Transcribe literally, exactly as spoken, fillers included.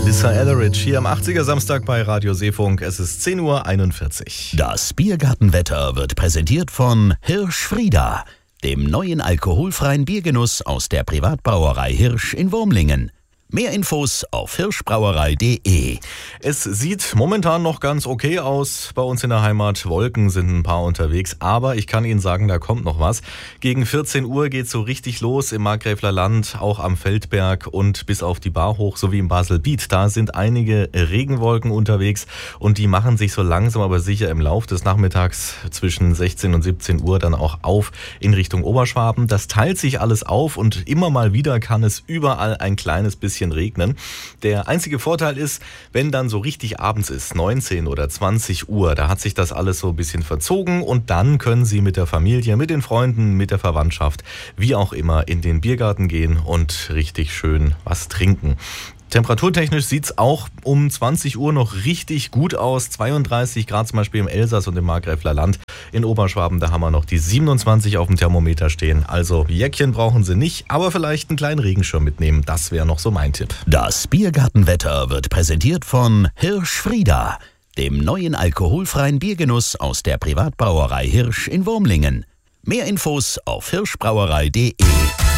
Alyssa Etheridge hier am achtziger Samstag bei Radio Seefunk. Es ist zehn Uhr einundvierzig. Das Biergartenwetter wird präsentiert von Hirsch Frieda, dem neuen alkoholfreien Biergenuss aus der Privatbrauerei Hirsch in Wurmlingen. Mehr Infos auf hirschbrauerei punkt de. Es sieht momentan noch ganz okay aus bei uns in der Heimat. Wolken sind ein paar unterwegs, aber ich kann Ihnen sagen, da kommt noch was. Gegen vierzehn Uhr geht es so richtig los im Markgräfler Land, auch am Feldberg und bis auf die Bar hoch, sowie im Baselbiet. Da sind einige Regenwolken unterwegs und die machen sich so langsam aber sicher im Lauf des Nachmittags zwischen sechzehn und siebzehn Uhr dann auch auf in Richtung Oberschwaben. Das teilt sich alles auf und immer mal wieder kann es überall ein kleines bisschen regnen. Der einzige Vorteil ist, wenn dann so richtig abends ist, neunzehn oder zwanzig Uhr, da hat sich das alles so ein bisschen verzogen und dann können Sie mit der Familie, mit den Freunden, mit der Verwandtschaft, wie auch immer, in den Biergarten gehen und richtig schön was trinken. Temperaturtechnisch sieht es auch um zwanzig Uhr noch richtig gut aus. zweiunddreißig Grad zum Beispiel im Elsass und im Markgräfler Land. In Oberschwaben, da haben wir noch die siebenundzwanzig auf dem Thermometer stehen. Also Jäckchen brauchen Sie nicht, aber vielleicht einen kleinen Regenschirm mitnehmen. Das wäre noch so mein Tipp. Das Biergartenwetter wird präsentiert von Hirsch Frieda, dem neuen alkoholfreien Biergenuss aus der Privatbrauerei Hirsch in Wurmlingen. Mehr Infos auf hirschbrauerei punkt de.